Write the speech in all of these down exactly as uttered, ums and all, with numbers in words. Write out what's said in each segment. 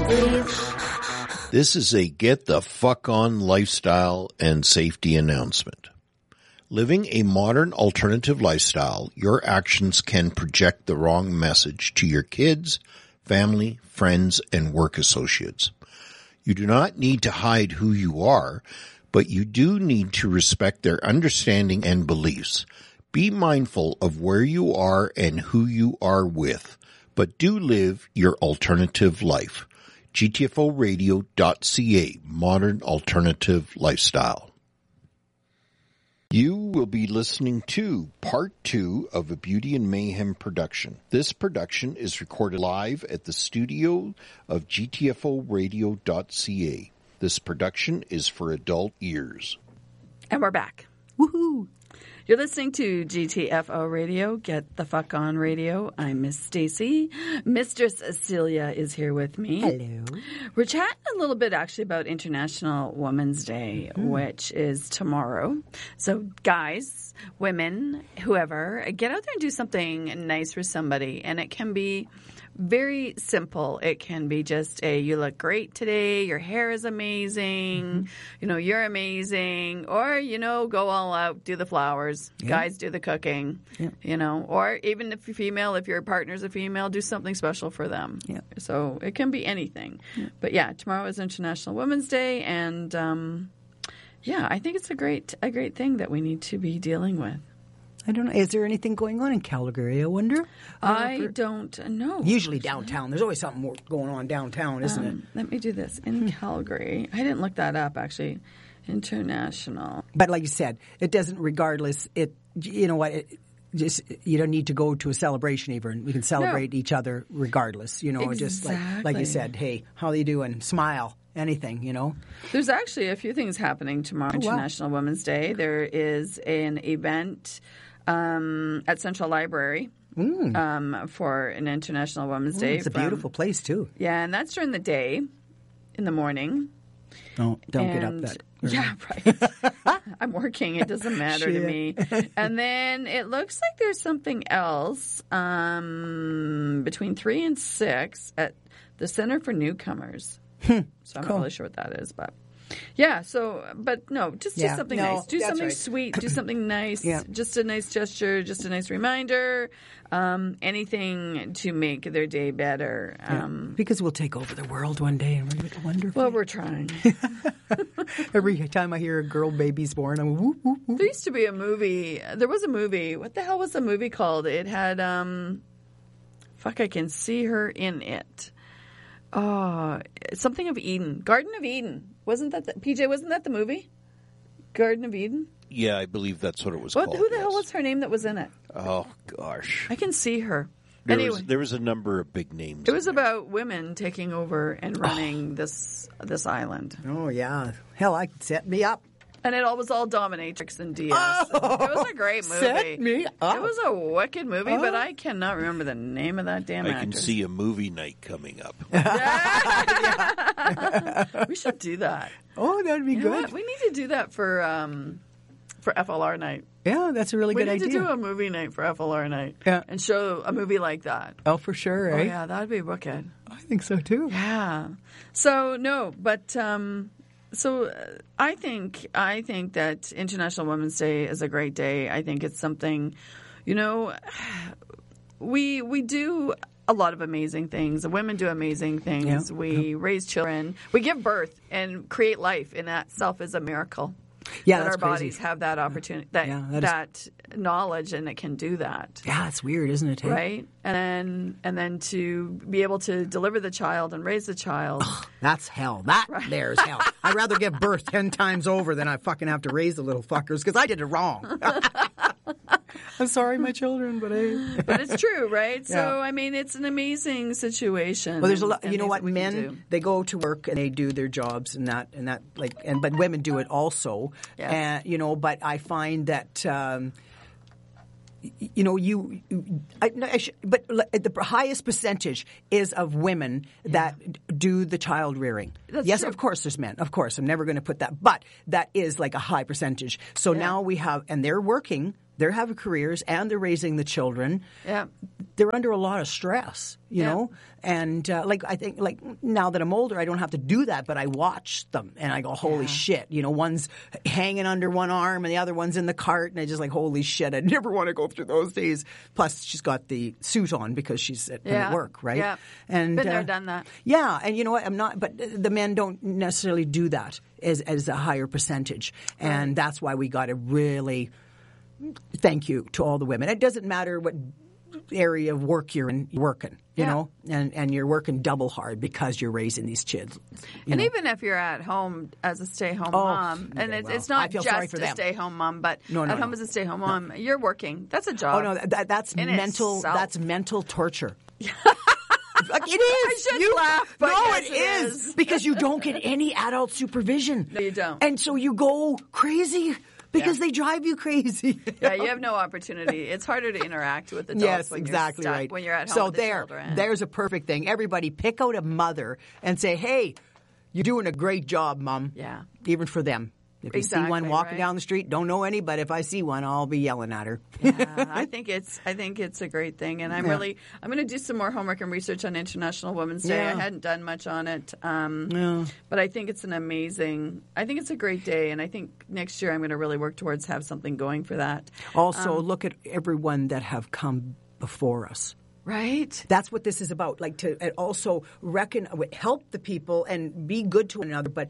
This is a get the fuck on lifestyle and safety announcement. Living a modern alternative lifestyle, your actions can project the wrong message to your kids, family, friends, and work associates. You do not need to hide who you are, but you do need to respect their understanding and beliefs. Be mindful of where you are and who you are with, but do live your alternative life. G T F O radio dot C A, Modern Alternative Lifestyle. You will be listening to part two of a Beauty and Mayhem production. This production is recorded live at the studio of G T F O radio dot C A. This production is for adult ears. And we're back. Woohoo! You're listening to G T F O Radio, Get the Fuck On Radio. I'm Miss Stacy. Mistress Celia is here with me. Hello. We're chatting a little bit actually about International Women's Day, mm. which is tomorrow. So guys, women, whoever, get out there and do something nice for somebody. And it can be very simple. It can be just a, you look great today, your hair is amazing, mm-hmm. you know, you're amazing, or, you know, go all out, do the flowers, yeah. guys do the cooking, yeah. you know, or even if you're female, if your partner's a female, do something special for them. Yeah. So it can be anything. Yeah. But yeah, tomorrow is International Women's Day, and um, yeah, I think it's a great, a great thing that we need to be dealing with. I don't know. Is there anything going on in Calgary, I wonder? I uh, don't know. Usually downtown. There's always something more going on downtown, isn't um, it? Let me do this. In Calgary. I didn't look that up, actually. International. But like you said, it doesn't regardless. It, you know what? It, just you don't need to go to a celebration even. We can celebrate no. each other regardless. You know, exactly. just like, like you said, hey, how are you doing? Smile. Anything, you know. There's actually a few things happening tomorrow, oh, International wow. Women's Day. There is an event Um, at Central Library mm. um, for an International Women's Day. Mm, it's a from, beautiful place, too. Yeah, and that's during the day, in the morning. Don't, don't and, get up that early. Yeah, right. I'm working. It doesn't matter to me. And then it looks like there's something else um, between three and six at the Center for Newcomers. Hmm. So I'm cool. not really sure what that is, but... Yeah, so, but no, just yeah. do something no, nice. Do something right. sweet. Do something nice. yeah. Just a nice gesture, just a nice reminder. Um, anything to make their day better. Um, yeah. Because we'll take over the world one day and we're wonderful. Well, we're trying. Every time I hear a girl baby's born, I'm whoop, whoop, whoop. There used to be a movie. There was a movie. What the hell was the movie called? It had, um, fuck, I can see her in it. Oh, something of Eden. Garden of Eden. Wasn't that the, P J, wasn't that the movie? Garden of Eden? Yeah, I believe that's what it was what, called. Who the yes. hell was her name that was in it? Oh, gosh. I can see her. There, anyway, was, there was a number of big names. It was there. about women taking over and running oh. this this island. Oh, yeah. Hell, I could set me up. And it all was all dominatrix and D S. Oh, it was a great movie. Set me up. It was a wicked movie, oh. but I cannot remember the name of that damn I actor. can see a movie night coming up. We should do that. Oh, that'd be you know good. What? We need to do that for um, for F L R night. Yeah, that's a really we good idea. We need to do a movie night for F L R night. Yeah. And show a movie like that. Oh, for sure, Oh, right? yeah, that'd be wicked. I think so, too. Yeah. So, no, but... Um, So uh, I think I think that International Women's Day is a great day. I think it's something, you know, we we do a lot of amazing things. The women do amazing things. Yeah. We yeah. raise children. We give birth and create life, and that itself is a miracle. Yeah, that that's our crazy. bodies have that opportunity, that yeah, that, that is... knowledge, and it can do that. Yeah, it's weird, isn't it? Hey? Right, and then and then to be able to deliver the child and raise the child. Oh, that's hell. That right. there's hell. I'd rather give birth ten times over than I fucking have to raise the little fuckers because I did it wrong. I'm sorry, my children, but I... But it's true, right? Yeah. So, I mean, it's an amazing situation. Well, there's a lot. You know what? Men, they go to work and they do their jobs and that and that like and but women do it also. Yes. And you know, but I find that. Um, You know, you, I, I sh- but the highest percentage is of women that yeah. do the child rearing. That's yes, true. of course, there's men. Of course, I'm never going to put that, but that is like a high percentage. So yeah. now we have, and they're working. They're having careers and they're raising the children. Yeah. They're under a lot of stress, you Yeah. know? And uh, like, I think, like, now that I'm older, I don't have to do that, but I watch them and I go, holy Yeah. shit. You know, one's hanging under one arm and the other one's in the cart. And I just like, holy shit, I never want to go through those days. Plus, she's got the suit on because she's at, Yeah. at work, right? Yeah. And, Been there, uh, done that. Yeah. And you know what? I'm not, but the men don't necessarily do that as, as a higher percentage. And that's why we got to really thank you to all the women. It doesn't matter what area of work you're in, you're working, you Yeah. know, and, and you're working double hard because you're raising these kids. you And know. even if you're at home as a stay-home Oh, mom, and okay, it's, well, it's not I feel sorry just for a them. stay-home mom, but No, no, at home no. as a stay-home mom, you're working. That's a job. Oh no, that, that's In mental. itself. That's mental torture. Like, it is. I should you, laugh, but no, yes, it it is. is. Because you don't get any adult supervision. No, you don't. And so you go crazy because Yeah. they drive you crazy. Yeah, you have no opportunity. It's harder to interact with adults Yes, when exactly you're stuck, right. when you're at home so with the there, children. there's a perfect thing. Everybody pick out a mother and say, "Hey, you're doing a great job, Mom." Yeah. Even for them. If you see one Exactly, walking right. down the street, don't know any, but if I see one, I'll be yelling at her. Yeah, I think it's I think it's a great thing, and I'm Yeah. really I'm going to do some more homework and research on International Women's Day. Yeah. I hadn't done much on it, um, Yeah. but I think it's an amazing. I think it's a great day, and I think next year I'm going to really work towards have something going for that. Also, Um, look at everyone that have come before us. Right? That's what this is about. Like to and also reckon, help the people and be good to one another. But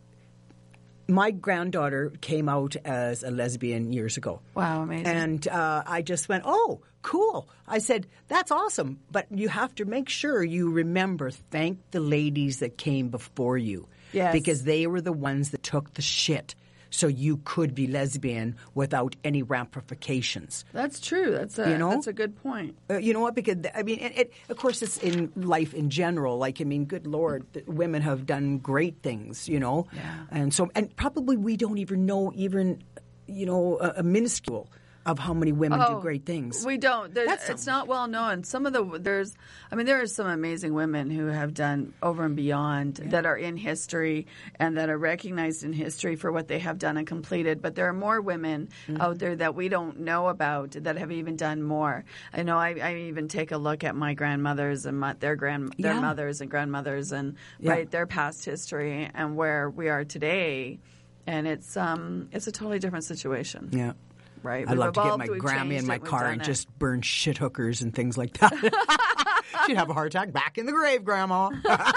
my granddaughter came out as a lesbian years ago. Wow, amazing. And uh, I just went, oh, cool. I said, that's awesome. But you have to make sure you remember, thank the ladies that came before you. Yes. Because they were the ones that took the shit. So you could be lesbian without any ramifications. That's true. That's a You know? that's a good point. Uh, you know what? Because I mean, it, it, of course, it's in life in general. Like, I mean, good Lord, the women have done great things. You know, Yeah. and so and probably we don't even know even, you know, a, a minuscule of how many women do great things. We don't. There, That's it's a- not well known. Some of the there's, I mean, there are some amazing women who have done over and beyond that are in history and that are recognized in history for what they have done and completed. But there are more women Mm-hmm. out there that we don't know about that have even done more. I know. I, I even take a look at my grandmothers and my, their grand their Yeah. mothers and grandmothers and Yeah. right their past history and where we are today. And it's um it's a totally different situation. Yeah. Right. I'd We've love to get evolved, my we've Grammy changed in my it, we've car done and it. just burn shit hookers and things like that. She'd have a heart attack. Back in the grave, Grandma.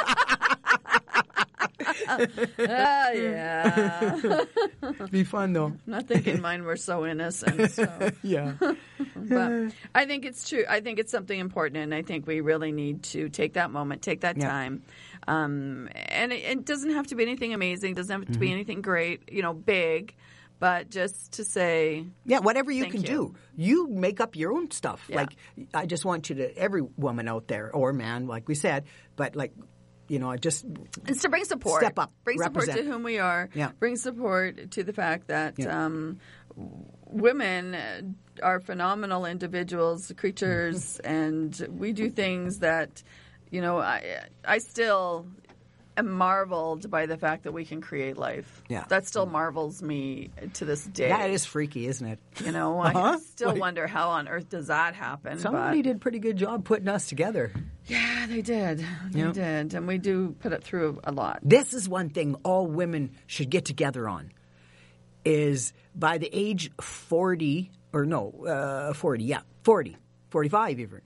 Ah, yeah. Be fun though. I'm not thinking mine were so innocent. So. Yeah. But I think it's true. I think it's something important, and I think we really need to take that moment, take that Yeah. time. Um, and it, it doesn't have to be anything amazing. It doesn't have to be anything great, you know, big. But just to say, Yeah, whatever you Thank can you. do. You make up your own stuff. Yeah. Like, I just want you to, every woman out there, or man, like we said, but like, you know, I just, and to bring support. Step up, Bring support represent. to whom we are. Yeah. Bring support to the fact that Yeah. um, women are phenomenal individuals, creatures, and we do things that, you know, I I still am marveled by the fact that we can create life. Yeah. That still marvels me to this day. yeah, it is freaky, isn't it? You know, I Uh-huh. still Like- wonder how on earth does that happen. Somebody but, did a pretty good job putting us together. Yeah, they did. They Yeah. did. And we do put it through a lot. This is one thing all women should get together on, is by the age forty, or no, uh, forty, yeah, forty, forty-five even,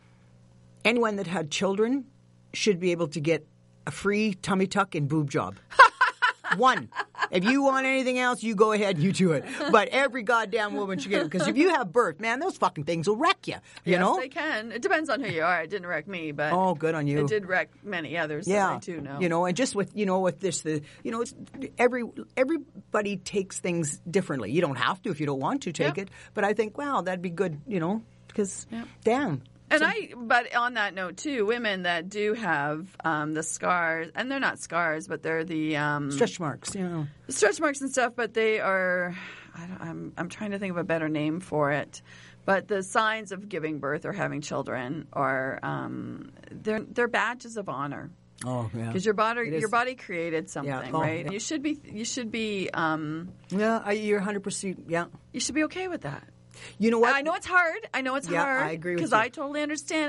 anyone that had children should be able to get a free tummy tuck and boob job. One. If you want anything else, you go ahead, you do it. But every goddamn woman should get it. Because if you have birth, man, those fucking things will wreck you. You yes, know? they can. It depends on who you are. It didn't wreck me, but Oh, good on you. It did wreck many others. Yeah, that I do know. you know, and just with you know with this, the you know, it's every everybody takes things differently. You don't have to if you don't want to take Yeah. it, but I think wow, that'd be good, you know, because Yeah. damn. And I, but on that note too, women that do have um, the scars, and they're not scars, but they're the um, Stretch marks, you know. stretch marks and stuff. But they are, I don't, I'm, I'm trying to think of a better name for it. But the signs of giving birth or having children are, um, they're they're badges of honor. Oh yeah. Because your body, It is. your body created something, Yeah. Oh, right? yeah. You should be, you should be, um, Yeah, I, you're one hundred percent. Yeah. you should be okay with that. You know what? I know it's hard. I know it's Yeah, hard. I agree with Because you. I totally understand